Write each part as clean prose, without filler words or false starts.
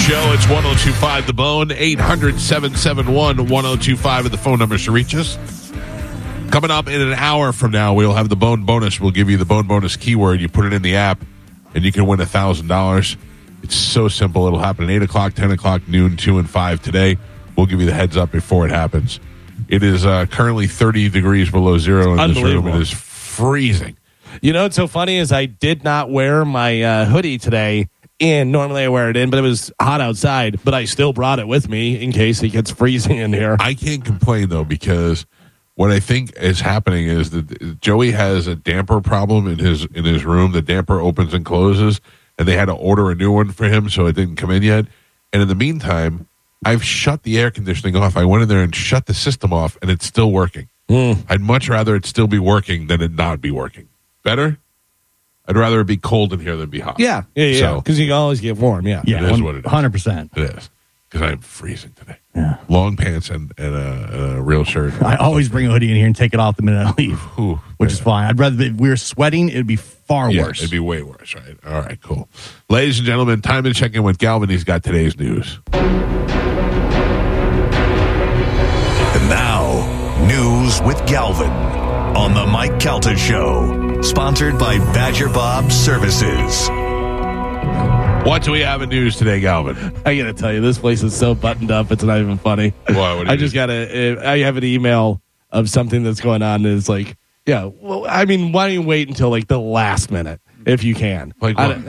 Show. It's 102.5 The Bone, 800-771-1025 are the phone numbers to reach us. Coming up in an hour from now, we'll have the Bone Bonus. We'll give you the Bone Bonus keyword. You put it in the app, and you can win $1,000. It's so simple. It'll happen at 8 o'clock, 10 o'clock, noon, 2, and 5 today. We'll give you the heads up before it happens. It is currently 30 degrees below zero in this room. It is freezing. You know what's so funny is I did not wear my hoodie today. And normally I wear it in, but it was hot outside. But I still brought it with me in case it gets freezing in here. I can't complain, though, because what I think is happening is that Joey has a damper problem in his room. The damper opens and closes, and they had to order a new one for him, so it didn't come in yet. And in the meantime, I've shut the air conditioning off. I went in there and shut the system off, and it's still working. I'd much rather it still be working than it not be working. Better? I'd rather it be cold in here than be hot. Yeah. Because you can always get warm, It is what it is. 100%. It is. Because I'm freezing today. Yeah. Long pants and a real shirt. I always bring a hoodie in here and take it off the minute I leave, which is fine. I'd rather, if we were sweating, it would be far worse. It'd be way worse, right? All right, cool. Ladies and gentlemen, time to check in with Galvin. He's got today's news. And now, news with Galvin on the Mike Calta Show. Sponsored by Badger Bob Services. What do we have in news today, Galvin? I got to tell you, this place is so buttoned up, it's not even funny. Why? I have an email of something that's going on, and it's like, why don't you wait until like the last minute if you can? Like what?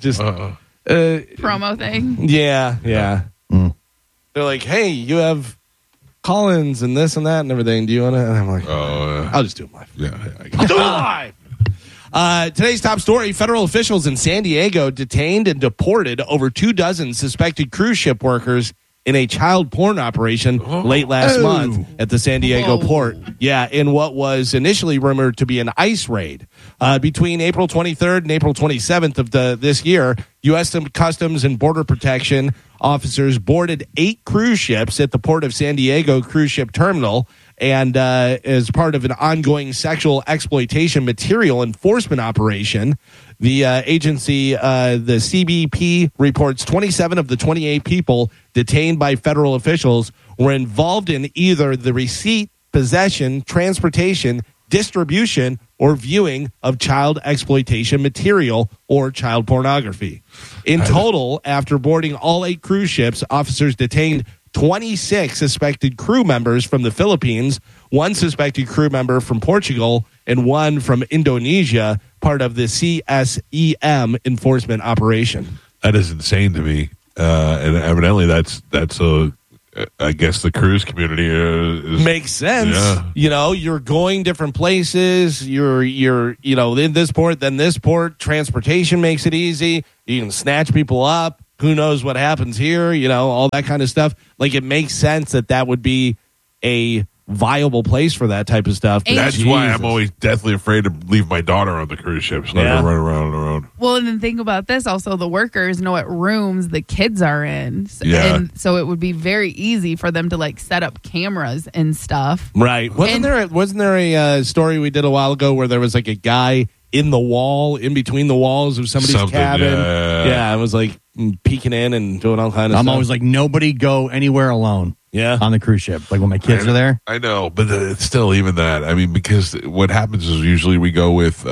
Promo thing? Yeah. They're like, hey, you have call-ins and this and that and everything. Do you want to? And I'm like, I'll just do it live. I'll do it live. Today's top story, federal officials in San Diego detained and deported over 24 suspected cruise ship workers in a child porn operation late last month at the San Diego port. Yeah, in what was initially rumored to be an ICE raid. Between April 23rd and April 27th of this year, U.S. Customs and Border Protection officers boarded 8 cruise ships at the Port of San Diego Cruise Ship Terminal. And as part of an ongoing sexual exploitation material enforcement operation, the agency, the CBP, reports 27 of the 28 people detained by federal officials were involved in either the receipt, possession, transportation, distribution, or viewing of child exploitation material or child pornography. In total, after boarding all 8 cruise ships, officers detained 26 suspected crew members from the Philippines, 1 suspected crew member from Portugal, and 1 from Indonesia, part of the CSEM enforcement operation. That is insane to me. And evidently that's I guess the cruise community makes sense. Yeah. You know, you're going different places. You're in this port, then this port. Transportation makes it easy. You can snatch people up. Who knows what happens here? All that kind of stuff. Like, it makes sense that would be a viable place for that type of stuff. That's why I'm always deathly afraid to leave my daughter on the cruise ships. Let her run around on her own. Well, and then think about this. Also, the workers know what rooms the kids are in. Yeah. And so it would be very easy for them to, set up cameras and stuff. Right. Wasn't there a story we did a while ago where there was, a guy in the wall, in between the walls of somebody's cabin? Yeah, it was, peeking in and doing all kinds of stuff. I'm always nobody go anywhere alone. Yeah, on the cruise ship, when my kids are there. I know, but it's still even that. I mean, because what happens is usually we go with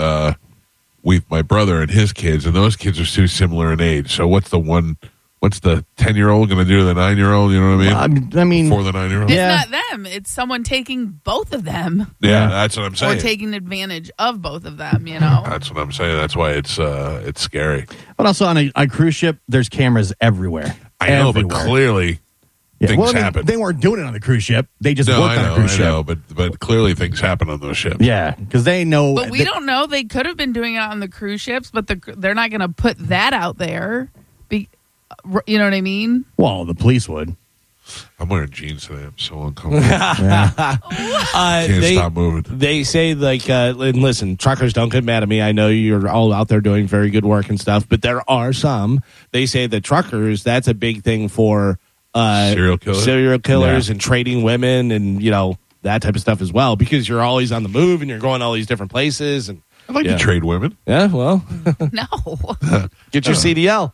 my brother and his kids, and those kids are too similar in age. So what's the 10-year-old going to do to the 9-year-old? You know what I mean? I mean, for the 9-year-old, it's not them. It's someone taking both of them. Yeah, that's what I'm saying. Or taking advantage of both of them. That's what I'm saying. That's why it's scary. But also on a cruise ship, there's cameras everywhere. I know, but clearly. Yeah. Things happen. They weren't doing it on the cruise ship. They just worked on a cruise ship. I know, but clearly things happen on those ships. Yeah, because they know. But we don't know. They could have been doing it on the cruise ships, but they're not going to put that out there. You know what I mean? Well, the police would. I'm wearing jeans today. I'm so uncomfortable. Can't stop moving. They say, and listen, truckers, don't get mad at me. I know you're all out there doing very good work and stuff, but there are some. They say that truckers, that's a big thing for serial killers and trading women and that type of stuff as well, because you're always on the move and you're going all these different places. And I'd like to trade women. Yeah, well, No. get your CDL.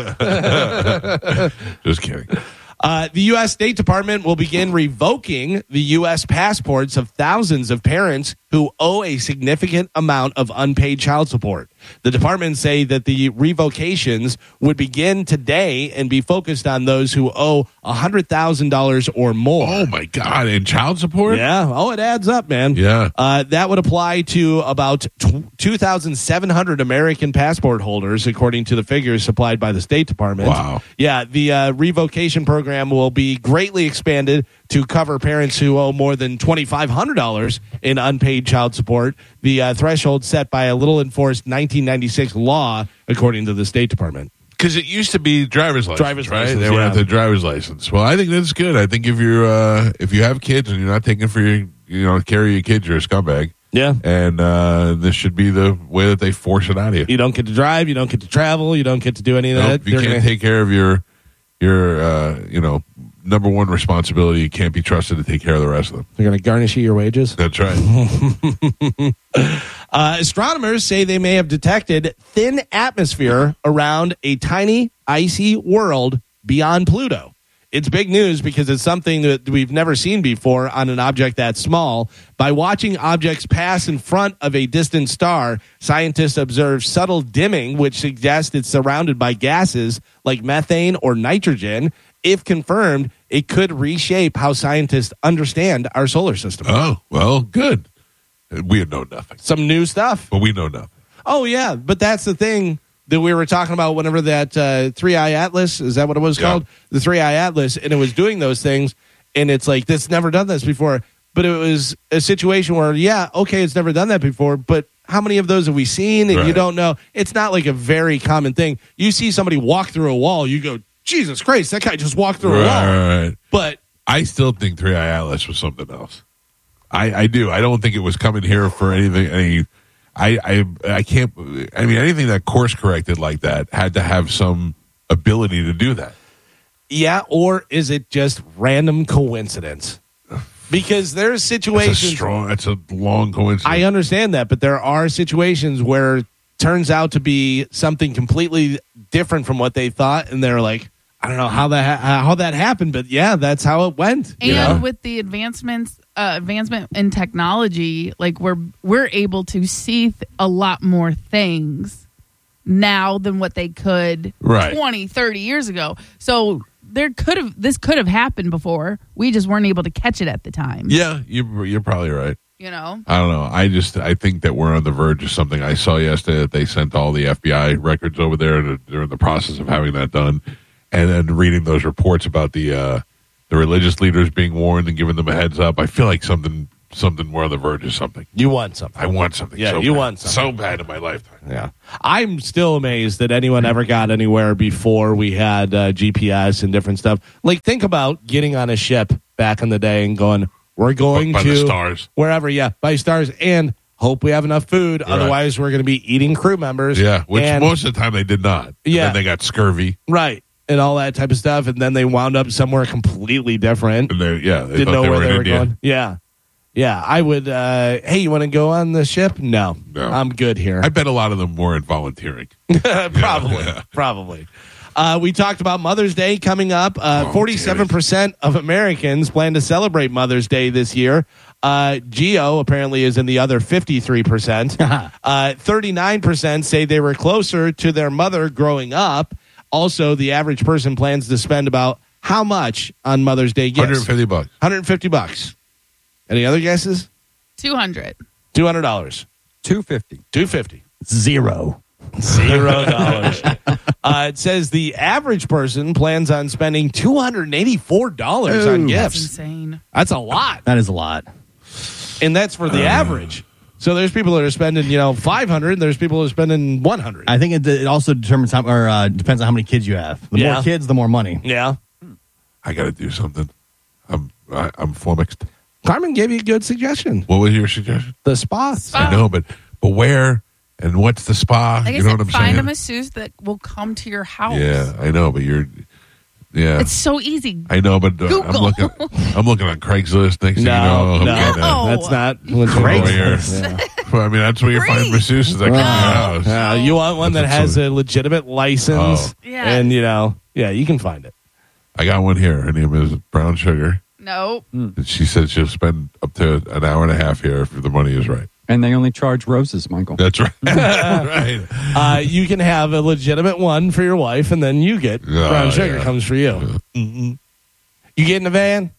Just kidding. The U.S. State Department will begin revoking the U.S. passports of thousands of parents who owe a significant amount of unpaid child support. The department say that the revocations would begin today and be focused on those who owe $100,000 or more. Oh, my God. And child support? Yeah. Oh, it adds up, man. Yeah. That would apply to about 2,700 American passport holders, according to the figures supplied by the State Department. Wow. Yeah. The revocation program will be greatly expanded to cover parents who owe more than $2,500 in unpaid child support. The threshold set by a little enforced 1996 law, according to the State Department. Because it used to be driver's license, right? license, They would yeah. have the driver's license. Well, I think that's good. I think if you have kids and you're not taking for your carry your kids, you're a scumbag. Yeah. And this should be the way that they force it out of you. You don't get to drive. You don't get to travel. You don't get to do any of that. Nope, you can't take care of your number one responsibility. You can't be trusted to take care of the rest of them. They're going to garnish you your wages. That's right. Astronomers say they may have detected thin atmosphere around a tiny, icy world beyond Pluto. It's big news because it's something that we've never seen before on an object that small. By watching objects pass in front of a distant star, scientists observe subtle dimming, which suggests it's surrounded by gases like methane or nitrogen. If confirmed, it could reshape how scientists understand our solar system. Oh, well, good. We know nothing, Some new stuff. but we know nothing. Oh, yeah, but that's the thing that we were talking about whenever that 3-Eye Atlas, is that what it was called? The 3-Eye Atlas, and it was doing those things, and it's like, that's never done this before. But it was a situation where, yeah, okay, it's never done that before, but how many of those have we seen? And you don't know. It's not like a very common thing. You see somebody walk through a wall, you go, Jesus Christ, that guy just walked through a wall. Right. But I still think 3-Eye Atlas was something else. I do. I don't think it was coming here for anything. I can't. I mean, anything that course corrected like that had to have some ability to do that. yeah, or is it just random coincidence? Because there's situations. That's a long coincidence. I understand that, but there are situations where it turns out to be something completely different from what they thought, and they're like, I don't know how that happened, but yeah, that's how it went. And with the advancement in technology, like we're able to see a lot more things now than what they could 20, 30 years ago. So this could have happened before. We just weren't able to catch it at the time. Yeah, you're probably right. You know? I don't know. I think that we're on the verge of something. I saw yesterday that they sent all the FBI records over there, and they're in the process of having that done. And then reading those reports about the religious leaders being warned and giving them a heads up, I feel like something we're on the verge of something. You want something. I want something. Yeah, so you bad. want something. So bad in my lifetime. Yeah. I'm still amazed that anyone ever got anywhere before we had GPS and different stuff. Like, think about getting on a ship back in the day and going, we're going by to the stars. Wherever, by stars, and hope we have enough food. Right. Otherwise, we're going to be eating crew members. Yeah, which and, most of the time they did not. Yeah. And then they got scurvy. Right. And all that type of stuff. And then they wound up somewhere completely different. And they Didn't thought know where they were India. going. Yeah. Yeah. I would, hey, you want to go on the ship? No. I'm good here. I bet a lot of them weren't volunteering. Probably. Yeah. Probably. We talked about Mother's Day coming up. 47% of Americans plan to celebrate Mother's Day this year. Geo apparently is in the other 53%. 39% say they were closer to their mother growing up. Also, the average person plans to spend about how much on Mother's Day gifts? $150. $150. Any other guesses? $200. $200. $250. Zero. $0. It says the average person plans on spending $284 on gifts. That's insane. That's a lot. That is a lot. And that's for the average. So there's people that are spending, $500. There's people that are spending $100. I think it also determines how, or depends on how many kids you have. The more kids, the more money. Yeah. I got to do something. I'm flummoxed. Carmen gave you a good suggestion. What was your suggestion? The spa. I know, but where and what's the spa? Like You know what I'm find saying? a masseuse that will come to your house. Yeah, I know, but Yeah. It's so easy. I know, but I'm Google. looking on Craigslist. Next thing you know, I'm getting No. That's not what's Craigslist. Well, I mean, that's where you find Great. masseuses that come to your house. You want one that That's has a legitimate license, Oh. Yeah. and you can find it. I got one here. Her name is Brown Sugar. Nope. And she said she'll spend up to an hour and a half here if the money is right. And they only charge roses, Michael. That's right. Right. You can have a legitimate one for your wife, and then you get Oh, brown sugar yeah. comes for you. You get in a van.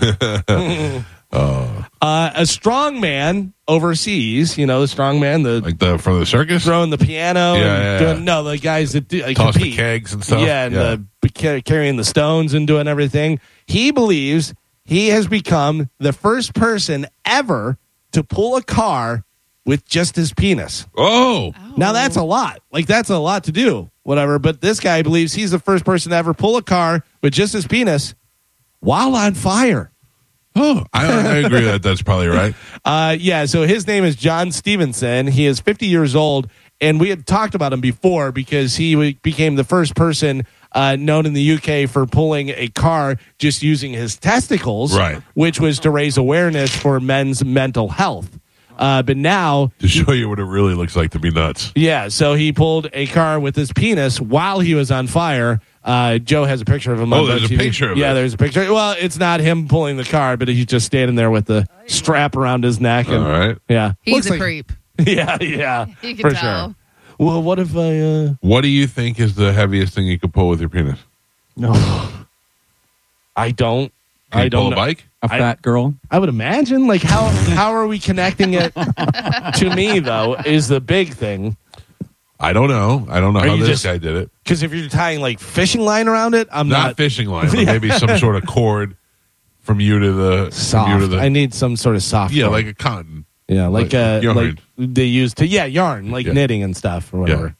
A strong man overseas, the strong man, Like from the circus? throwing the piano. Yeah, and doing, the guys that do, Toss the compete. kegs and stuff. Yeah, and carrying the stones and doing everything. He believes he has become the first person ever to pull a car with just his penis. Oh. Now that's a lot. That's a lot to do. Whatever. But this guy believes he's the first person to ever pull a car with just his penis while on fire. Oh, I agree that's probably right. So his name is John Stevenson. He is 50 years old, and we had talked about him before because he became the first person known in the UK for pulling a car just using his testicles, Right. which was to raise awareness for men's mental health. But now, To show you what it really looks like to be nuts. so he pulled a car with his penis while he was on fire. Joe has a picture of him. Oh, on there's a BuzzFeed. picture of Yeah, it. there's a picture. Well, it's not him pulling the car, but he's just standing there with the strap around his neck. And, All right. Yeah. He's Looks a like- creep. Yeah, You can for tell. sure. Well, what if I? What do you think is the heaviest thing you could pull with your penis? No. I don't. Can I you don't pull a know. bike? A fat girl. I would imagine. How are we connecting it to me though? Is the big thing I don't know. I don't know Are how you this just- guy did it. because if you're tying fishing line around it, I'm Not not fishing line, but maybe some sort of cord from you to the soft. From you to the, I need some sort of soft. yeah, cord. like a cotton. Yeah, Like yarn. like they use to yarn, like Yeah. knitting and stuff or whatever.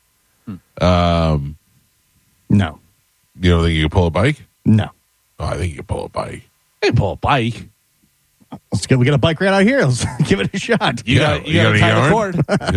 No. You don't think you can pull a bike? No. Oh, I think you can pull a bike. Hey, pull a bike. Let's get. We got a bike right out here. Let's give it a shot. You Yeah, got you got to a tie yarn? the cord.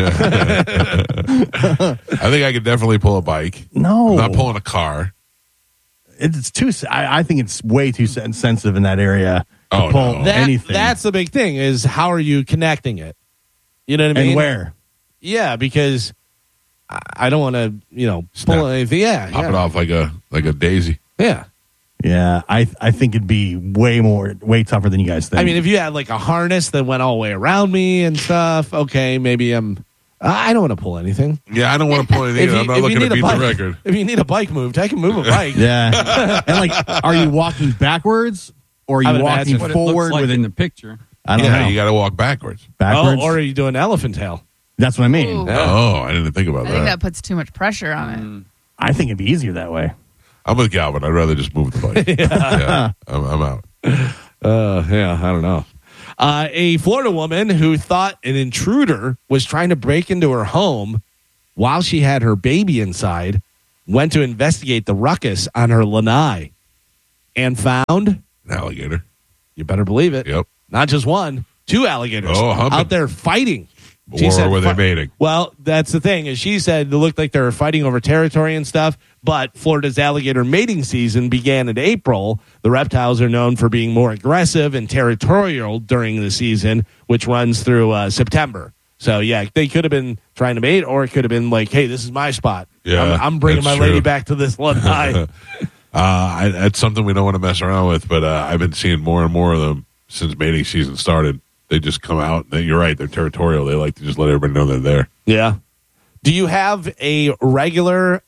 Yeah. I think I could definitely pull a bike. No. I'm not pulling a car. It's too. I think it's way too sensitive in that area to Oh, pull no. anything. That's the big thing is how are you connecting it? You know what I mean? and where? Yeah, because I don't want to, Snap. pull anything. Yeah, Pop yeah. it off like a daisy. Yeah. Yeah, I think it'd be way tougher than you guys think. I mean, if you had like a harness that went all the way around me and stuff, okay, maybe I don't want to pull anything. Yeah, I don't want to pull anything. I'm not looking to beat the record. If you need a bike moved, I can move a bike. yeah, and are you walking backwards or are I you would walking imagine. What it forward looks like with in it? the picture. I don't Yeah, know. you got to walk backwards. Backwards. Or are you doing elephant tail? That's what I mean. Ooh. Oh, I didn't think about I think that. that puts too much pressure on I think it'd be easier that way. I'm with Galvin. I'd rather just move the bike. Yeah, I'm out. Yeah, I don't know. A Florida woman who thought an intruder was trying to break into her home while she had her baby inside went to investigate the ruckus on her lanai and found, An alligator. you better believe it, Yep. not just one, 2 alligators Oh, humping. out there fighting. Or were they mating? Well, that's the thing. Is she said it looked like they were fighting over territory and stuff, but Florida's alligator mating season began in April. The reptiles are known for being more aggressive and territorial during the season, which runs through September. So, yeah, they could have been trying to mate, or it could have been like, hey, this is my spot. Yeah, I'm bringing my that's lady true. back to this lanai. That's something we don't want to mess around with, but I've been seeing more and more of them since mating season started. They just come out. You're right. They're territorial. They like to just let everybody know they're there. Yeah. Do you have a regular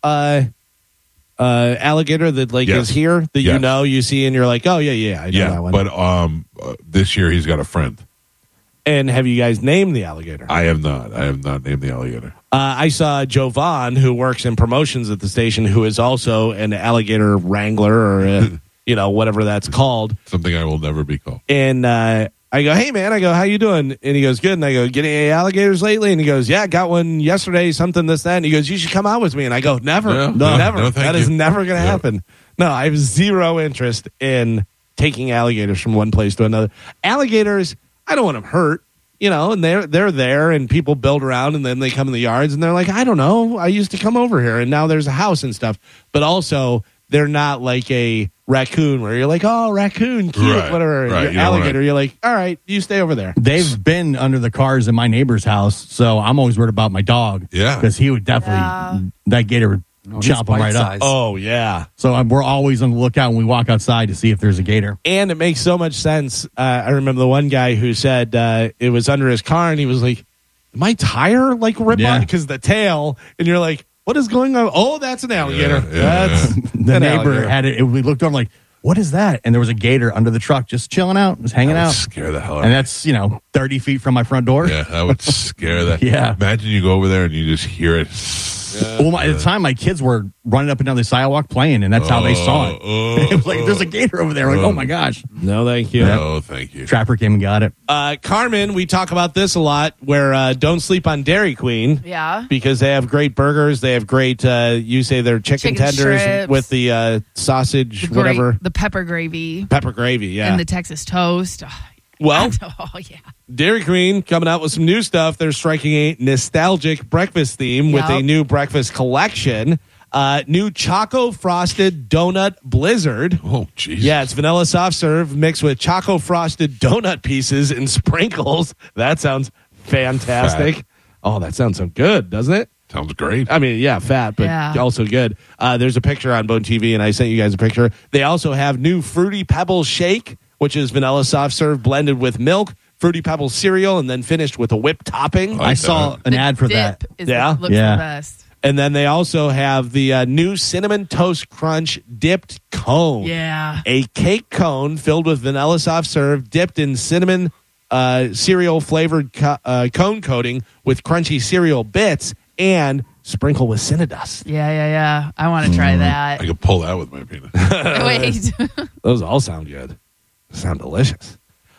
alligator that Yes. is here that Yes. you see and you're like, oh yeah, I know that one. But this year he's got a friend. And have you guys named the alligator? I have not named the alligator. I saw Jovan, who works in promotions at the station, who is also an alligator wrangler or whatever that's called. Something I will never be called. And I go, hey man, how you doing? And he goes, good. And I go, getting any alligators lately? And he goes, yeah, got one yesterday, something, this, that. And he goes, you should come out with me. And I go, never, Yeah. never. No, thank That is you. never going to Yeah. happen. No, I have zero interest in taking alligators from one place to another. Alligators, I don't want them hurt, and they're there and people build around and then they come in the yards and they're like, I don't know. I used to come over here and now there's a house and stuff. But also they're not like a raccoon where you're like, oh, raccoon, cute, Right, whatever. right. You're alligator, you're like, all right, you stay over there. They've been under the cars in my neighbor's house, so I'm always worried about my dog. Yeah. Because he would definitely, that gator would chop him right up. Oh, yeah. So we're always on the lookout when we walk outside to see if there's a gator. And it makes so much sense. I remember the one guy who said it was under his car, and he was like, my tire like rip on because the tail, and you're like, what is going on? Oh, that's an alligator. That's The neighbor alligator. had it. We looked over like, what is that? And there was a gator under the truck just chilling out, just hanging That would out. scare the hell out of And me. that's, 30 feet from my front door. Yeah, that would scare that. Yeah. Imagine you go over there and you just hear it. Well, at the time, my kids were running up and down the sidewalk playing, and that's how they saw it. It was like, there's a gator over there. Like, oh my gosh. No, thank you. No, thank you. Trapper came and got it. Carmen, we talk about this a lot where don't sleep on Dairy Queen. Yeah. Because they have great burgers. They have great, you say they're chicken tenders strips. with the sausage, whatever. The pepper gravy. Pepper gravy, yeah. And the Texas toast. Well, Oh, yeah. Dairy Queen coming out with some new stuff. They're striking a nostalgic breakfast theme with a new breakfast collection. New Choco Frosted Donut Blizzard. Oh, jeez. Yeah, it's vanilla soft serve mixed with Choco Frosted donut pieces and sprinkles. That sounds fantastic. Fat. Oh, that sounds so good, doesn't it? Sounds great. I mean, yeah, fat, but also good. There's a picture on Bone TV, and I sent you guys a picture. They also have new Fruity Pebbles Shake, which is vanilla soft serve blended with milk, Fruity Pebbles cereal, and then finished with a whipped topping. I saw an ad for that. Looks Yeah. the best. And then they also have the new Cinnamon Toast Crunch dipped cone. Yeah. A cake cone filled with vanilla soft serve, dipped in cinnamon cereal flavored cone coating with crunchy cereal bits and sprinkled with Cinnadust. Yeah. I want to try that. I could pull that with my penis. Wait. Those all sound good. Sound delicious.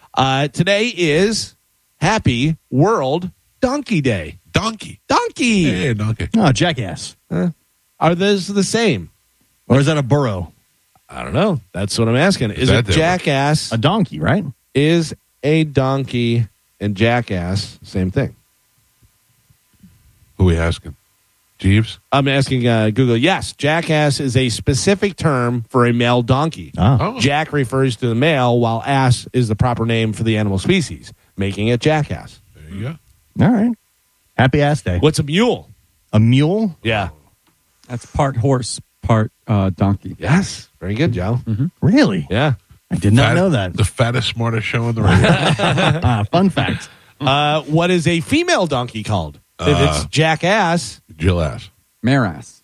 Today is Happy World Donkey Day. Donkey. Donkey. Hey, donkey. Oh, jackass. Are those the same? Or is that a burro? I don't know. That's what I'm asking. Is that it different? jackass? A donkey, right? Is a donkey and jackass same thing? Who are we asking? Jeeves? I'm asking Google. Yes, jackass is a specific term for a male donkey. Oh. Jack refers to the male, while ass is the proper name for the animal species, making it jackass. There you go. All right. Happy ass day. What's a mule? A mule? Yeah. That's part horse, part donkey. Yes. Very good, Joe. Really? Yeah. I did not know that. The fattest, smartest show on the radio. Fun fact. What is a female donkey called? If it's jackass. Jill ass. Mare ass.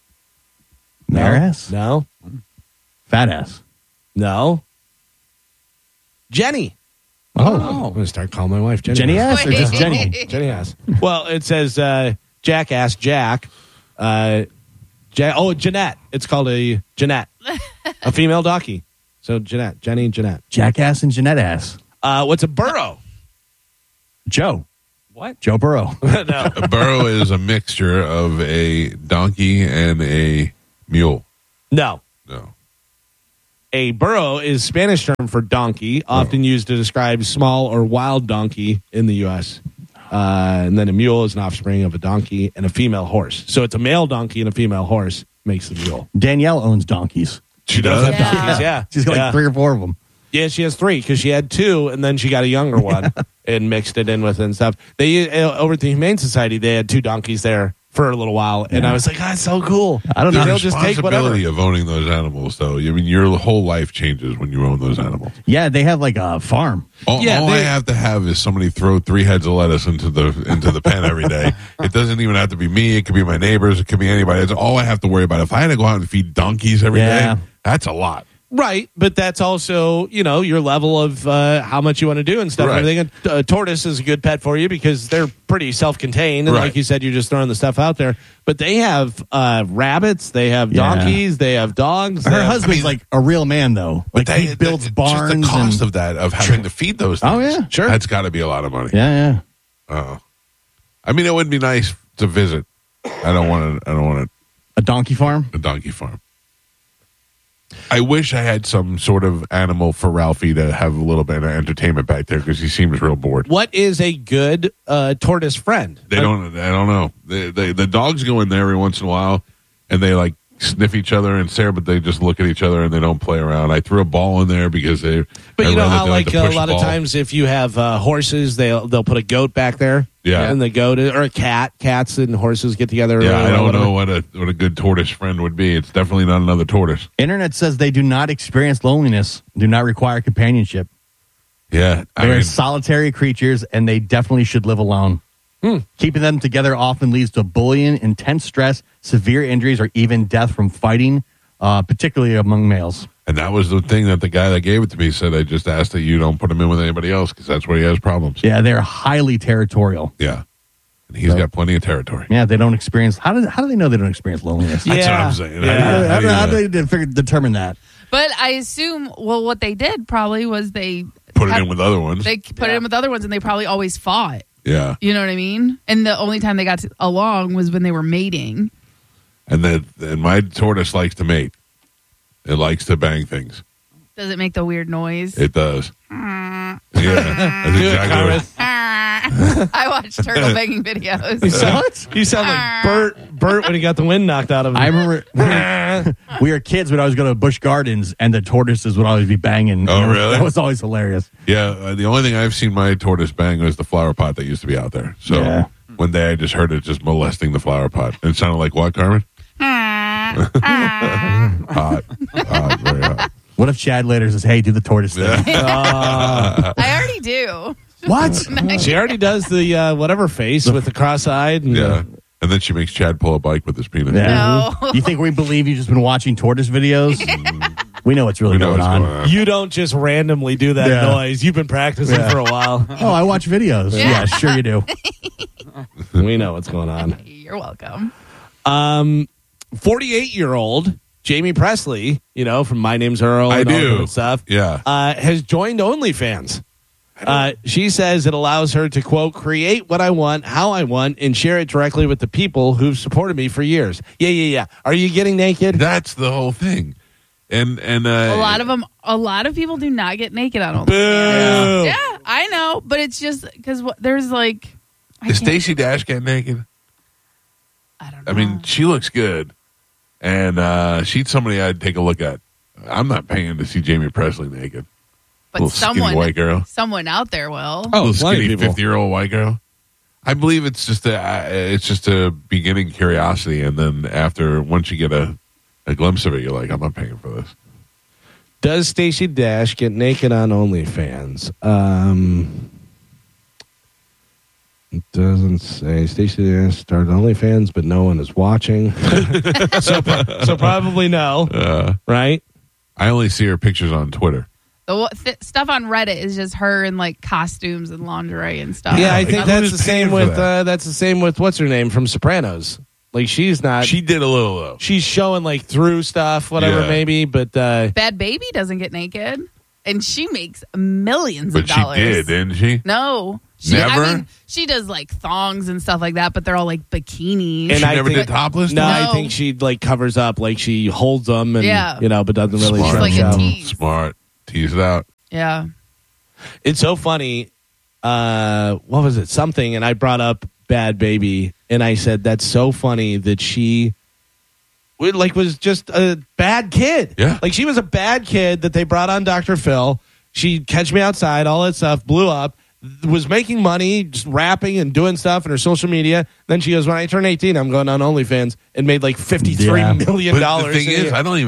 Mare ass? No. Fat ass. No. Jenny. Oh. I'm going to start calling my wife Jenny. Jenny ass or just Jenny? Jenny ass. Well, it says jackass, Jack. Jeanette. It's called a Jeanette. A female donkey. So Jeanette. Jenny and Jeanette. Jackass and Jeanette ass. What's a burro? Joe. What? Joe Burrow. No. A burro is a mixture of a donkey and a mule. No. No. A burro is Spanish term for donkey, often used to describe small or wild donkey in the U.S. And then a mule is an offspring of a donkey and a female horse. So it's a male donkey and a female horse makes the mule. Danielle owns donkeys. She does? Have donkeys, yeah. She's got like 3 or 4 of them. Yeah, she has 3 because she had 2 and then she got a younger one and mixed it in with it and stuff. They over at the Humane Society, they had 2 donkeys there for a little while, and I was like, "That's so cool." I don't know. The They'll just take whatever. responsibility of owning those animals, though. I mean, your whole life changes when you own those animals. Yeah, they have like a farm. All I have to have is somebody throw 3 heads of lettuce into the pen every day. It doesn't even have to be me. It could be my neighbors. It could be anybody. It's all I have to worry about. If I had to go out and feed donkeys every day, that's a lot. Right, but that's also, your level of how much you want to do and stuff. Right. And everything. A tortoise is a good pet for you because they're pretty self-contained. And Right. like you said, you're just throwing the stuff out there. But they have rabbits, they have donkeys, they have dogs. Her husband's like a real man, though. Like he builds barns. Just the cost and, of that, of having to feed those things. Oh, yeah. Sure. That's got to be a lot of money. Yeah. I mean, it would be nice to visit. I don't want A donkey farm? a donkey farm. I wish I had some sort of animal for Ralphie to have a little bit of entertainment back there because he seems real bored. What is a good tortoise friend? I don't know. The dogs go in there every once in a while, and they like sniff each other and stare, but they just look at each other and they don't play around. I threw a ball in there because they. But you know how, like, to a push lot the of ball. times if you have horses, they'll put a goat back there. Yeah. And the goat, or a cat. Cats and horses get together. Yeah, I don't whatever. know what a good tortoise friend would be. It's definitely not another tortoise. Internet says they do not experience loneliness, do not require companionship. Yeah, They're solitary creatures, and they definitely should live alone. Keeping them together often leads to bullying, intense stress, severe injuries, or even death from fighting, particularly among males. and that was the thing that the guy that gave it to me said. I just asked that you don't put him in with anybody else because that's where he has problems. Yeah, they're highly territorial. Yeah, and he's got plenty of territory. Yeah, they don't experience. How do they know they don't experience loneliness? That's what Yeah. I'm saying. Yeah. How do they determine that? But I assume, well, what they did probably was they Put it in with other ones. They put it in with other ones, and they probably always fought. Yeah, You know what I mean? And the only time they got along was when they were mating. and my tortoise likes to mate. It likes to bang things. Does it make the weird noise? It does. Yeah, that's exactly what. I watch turtle banging videos. You sound like Bert when he got the wind knocked out of him. I remember we were kids when I was going to Busch Gardens, and the tortoises would always be banging. Oh, really? That was always hilarious. Yeah, the only thing I've seen my tortoise bang was the flower pot that used to be out there. So Yeah. one day I just heard it just molesting the flower pot. It sounded like what, Carmen? Hot, very hot. What if Chad later says, "Hey, do the tortoise thing"? I already do. What? She already does the whatever face with the cross-eyed. And, Yeah, and then she makes Chad pull a bike with his penis. Yeah. No. You think we believe you've just been watching tortoise videos? We know what's really We know going what's on. going on. You don't just randomly do that Yeah. noise. You've been practicing Yeah. for a while. Oh, I watch videos. Yeah, sure you do. We know what's going on. You're welcome. 48-year-old Jamie Presley, from My Name's Earl I and all do. that stuff, Yeah. has joined OnlyFans. She says it allows her to, quote, create what I want, how I want, and share it directly with the people who've supported me for years. Yeah. Are you getting naked? That's the whole thing. And A lot of people do not get naked on OnlyFans. Boo. Yeah, I know, but it's just because there's like. Is Stacey Dash get naked? I don't know. I mean, she looks good, and she's somebody I'd take a look at. I'm not paying to see Jamie Presley naked. but little skinny white girl. someone out there will. Oh, Little plenty skinny of people. 50-year-old white girl. I believe it's just a beginning curiosity, and then once you get a glimpse of it, you're like, I'm not paying for this. Does Stacey Dash get naked on OnlyFans? It doesn't say. Stacey Dash started OnlyFans, but no one is watching. so probably no. Right? I only see her pictures on Twitter. The stuff on Reddit is just her in like costumes and lingerie and stuff. Yeah, I Like, think who that's is the same paying for with that? that's the same with what's her name from Sopranos. Like she's not. She did a little though. She's showing like through stuff, whatever Yeah. maybe. But Bad Baby doesn't get naked, and she makes millions But of she dollars. did, didn't she? No, Never? I mean, she does like thongs and stuff like that, but they're all like bikinis. And She I never think- did topless. no, stuff? I think she like covers up, like she holds them, and Yeah. but doesn't really Smart. Like stretch a out. tease. Smart. Tease it out. Yeah. It's so funny. What was it? Something, and I brought up Bad Baby, and I said that's so funny that she was just a bad kid. Yeah. Like she was a bad kid that they brought on Dr. Phil. She'd catch me outside, all that stuff, blew up, was making money, just rapping and doing stuff in her social media. Then she goes, when I turn 18, I'm going on OnlyFans, and made like $53 million. But the thing is, I don't even